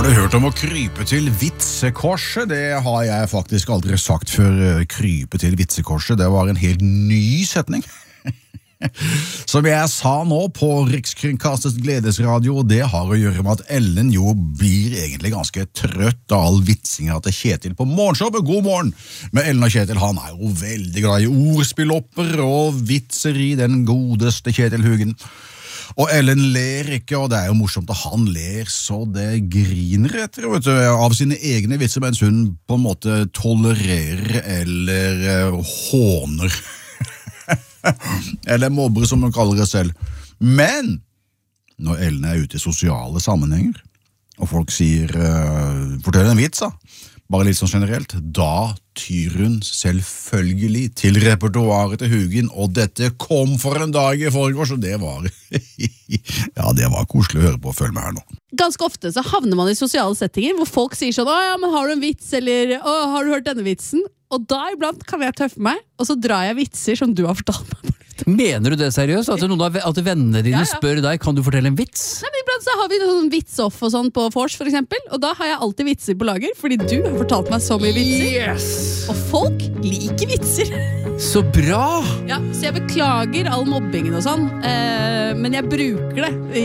du hørt om å krype til vitsekorset? Det har jeg faktisk aldri sagt før. Krype til vitsekorset, det var en helt ny setning. Som jeg sa nå på Rikskringkastets gledesradio, det har å gjøre med at Ellen jo blir egentlig ganske trøtt av all vitsinga til Kjetil på morgenshowet. God morgen! Men Ellen og Kjetil, han er jo veldig glad i ordspillopper og vitseri, den godeste Kjetil Hugen. Og Ellen ler ikke, og det er jo morsomt at han ler så det griner etter, vet du, av sine egne vitser, mens hun på en måte tolererer eller håner. Eller mobber, som hun kaller det selv. Men når Ellen er ute i sosiale sammenhenger, og folk sier fortell en vits da, bare litt sånn generelt, da tyr hun selvfølgelig til repertoaret til Hugen, og dette kom for en dag i forgårs, så det var ja, det var koselig å høre på. Følg med her nå. Ganske ofte så havner man i sosiale settinger hvor folk sier sånn, ja, men har du en vits, eller har du hørt denne vitsen? Og da iblant kan jeg tøffe meg, og så drar jeg vitser som du har fortalt meg. Mener du det seriøst? At at vennene dine spør deg, kan du fortelle en vits? Nei, men iblant så har vi sånn vitsoff og sånn på Fors for eksempel, og da har jeg alltid vitser på lager, fordi du har fortalt meg så mye vitser. Yes! Og folk liker vitser. Så bra! Ja, så jeg beklager all mobbingen og sånn, men jeg bruker det